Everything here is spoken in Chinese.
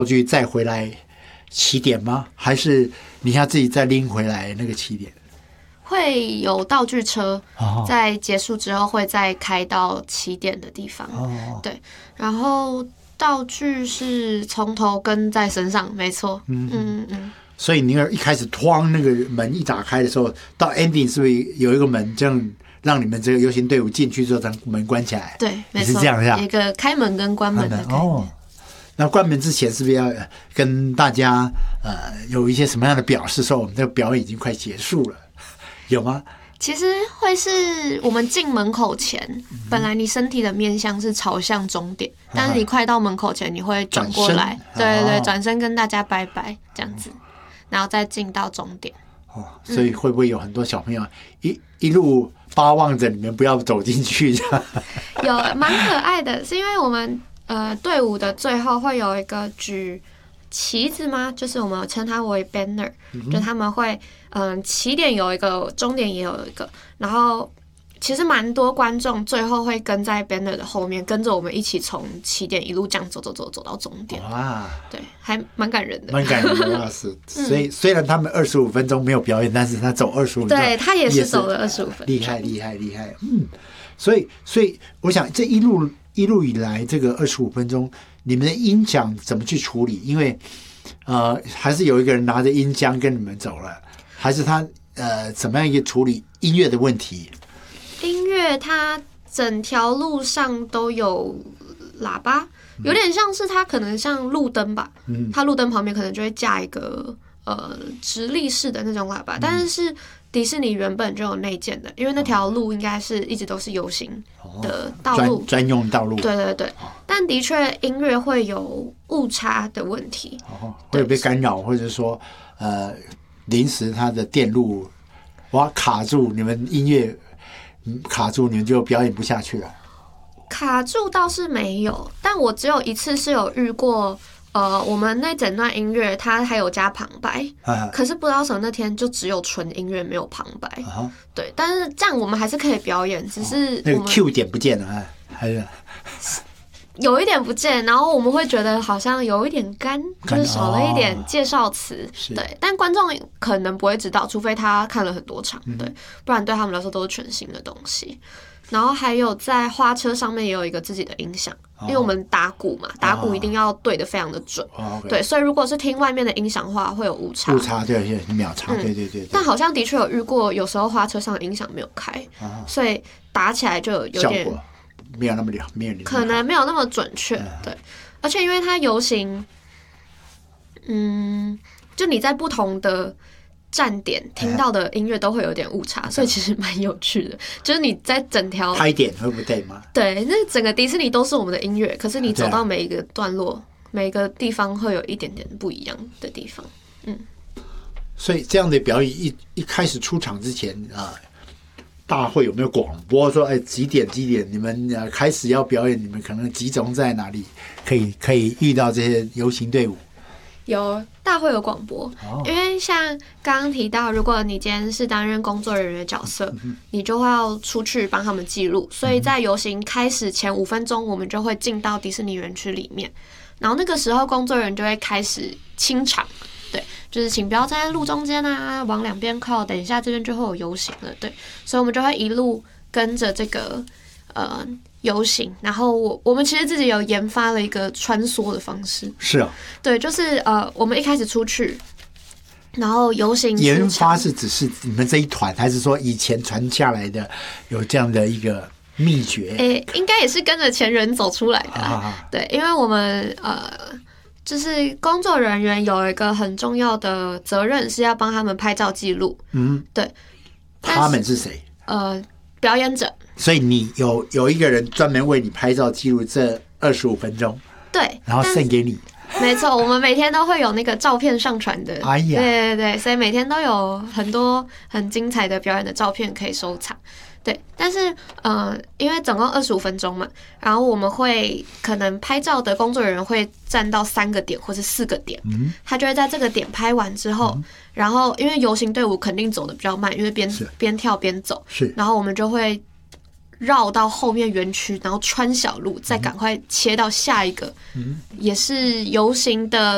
具再回来起点吗？还是你要自己再拎回来那个起点？ 会有道具车，在结束之后会再开到起点的地方。对，然后道具是从头跟在身上，没错。 所以你一开始哐那个门一打开的时候，到 ending 是不是有一个门这样让你们这个游行队伍进去之后，将门关起来？ 对，没错， 是这样是吧？ 一个开门跟关门的概念。 那关门之前是不是要跟大家有一些什么样的表示，说我们这个表演已经快结束了？有吗？ 其实会是我们进门口前，本来你身体的面向是朝向终点，但是你快到门口前，你会转过来，对，转身跟大家拜拜这样子，然后再进到终点。 所以会不会有很多小朋友一路巴望着你们不要走进去？ 有蛮可爱的，是因为我们队伍的最后会有一个举旗子吗？就是我们称它为 banner，就他们会起点有一个，终点也有一个，然后其实蛮多观众最后会跟在 banner 的后面，跟着我们一起从起点一路这样走到终点。哇，对，还蛮感人的， 蛮感人的，是。所以虽然他们25分钟没有表演，但是他走25分钟， 对他也是走了25分钟， 厉害。所以我想这一路以来，这个25分钟，你们的音响怎么去处理？因为还是有一个人拿着音箱跟你们走了，还是他怎么样一个处理音乐的问题？ 音乐它整条路上都有喇叭，有点像是它可能像路灯吧，它路灯旁边可能就会架一个直立式的那种喇叭，但是迪士尼原本就有内建的，因为那条路应该是一直都是游行的道路， 专用道路。 对，但的确音乐会有误差的问题， 会被干扰，或者说临时它的电路卡住，你们音乐卡住，你们就表演不下去了。 卡住倒是没有，但我只有一次是有遇过。我们那整段音乐它还有加旁白，可是不知道什么那天就只有纯音乐没有旁白，对，但是这样我们还是可以表演，只是那个 Q 点不见了，还是有一点不见，然后我们会觉得好像有一点干，就是少了一点介绍词，对，但观众可能不会知道，除非他看了很多场，对，不然对他们来说都是全新的东西。然后还有在花车上面也有一个自己的音响，因为我们打鼓嘛，打鼓一定要对得非常的准，对，所以如果是听外面的音响的话，会有误差， 对，秒差，对。 但好像的确有遇过，有时候花车上的音响没有开，所以打起来就有点没有那么可能没有那么准确，对，而且因为它游行，就你在不同的站点听到的音乐都会有点误差，所以其实蛮有趣的。就是你在整条拍点会不对吗？ 对，那整个迪士尼都是我们的音乐，可是你走到每一个段落、每一个地方会有一点点不一样的地方。 所以这样的表演一开始出场之前大会有没有广播说，几点你们开始要表演，你们可能集中在哪里，可以遇到这些游行队伍？ 有大会有广播，因为像刚刚提到，如果你今天是担任工作人员的角色，你就会要出去帮他们记录，所以在游行开始前5分钟，我们就会进到迪士尼园区里面，然后那个时候工作人员就会开始清场，对，就是请不要站在路中间啊，往两边靠，等一下这边就会有游行了，对，所以我们就会一路跟着这个游行，然后我们其实自己有研发了一个穿梭的方式。 是啊， 对，就是我们一开始出去，然后游行研发是只是你们这一团，还是说以前传下来的有这样的一个秘诀？ 应该也是跟着前人走出来的对，因为我们就是工作人员有一个很重要的责任是要帮他们拍照记录。对。 他们是谁？ 表演者。 所以你有一个人专门为你拍照记录这25分钟， 对， 然后送给你。 没错，我们每天都会有那个照片上传的。 哎呀， 对，所以每天都有很多很精彩的表演的照片可以收藏。对，但是因为总共25分钟嘛，然后我们会可能拍照的工作人员会站到3个点或是4个点，他就会在这个点拍完之后，然后因为游行队伍肯定走得比较慢，因为边跳边走，然后我们就会绕到后面园区，然后穿小路，再赶快切到下一个，也是游行的